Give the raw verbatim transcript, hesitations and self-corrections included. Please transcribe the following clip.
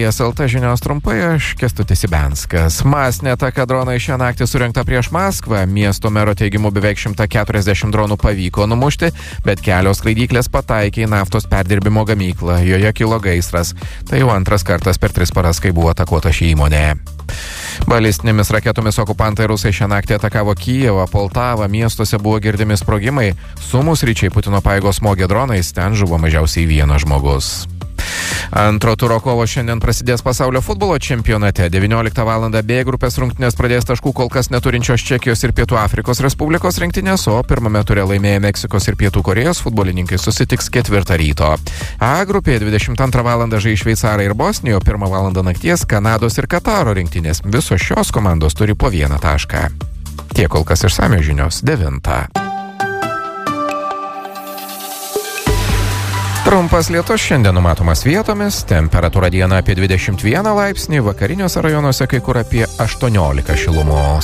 S L T žinios trumpai, aš Kęstutis Ibenskas. Masinė ataka dronai šią naktį surinkta prieš Maskvą. Miesto mero teigimu beveik šimtas keturiasdešimt dronų pavyko numušti, bet kelios skraidyklės pataikė į naftos perdirbimo gamyklą. Joje kilo gaisras. Tai jau antras kartas per tris paras, kai buvo atakuota ši įmonė. Balistinėmis raketomis okupantai rusai šią naktį atakavo Kijevą, Poltavą, miestuose buvo girdimi sprogimai. Sumusryčiai Putino pajėgos smogė dronais, ten žuvo mažiausiai vienas žmogus. Antro turo kovo šiandien prasidės pasaulio futbolo čempionate. devynioliktą valandą B grupės rungtynės pradės taškų kol kas neturinčios Čekijos ir Pietų Afrikos Respublikos rinktinės, o pirmame ture laimėję Meksikos ir Pietų Korėjos futbolininkai susitiks ketvirtą ryto. A grupėje dvidešimt antrą valandą žais Šveicarai ir Bosnija, o pirmą valandą nakties Kanados ir Kataro rinktinės. Visos šios komandos turi po vieną tašką. Tiek kol kas išsamios žinios devintą. Trumpas lietus šiandien numatomas vietomis, temperatūra dieną apie dvidešimt vieną laipsnį, vakariniuose rajonuose kai kur apie aštuoniolika šilumos.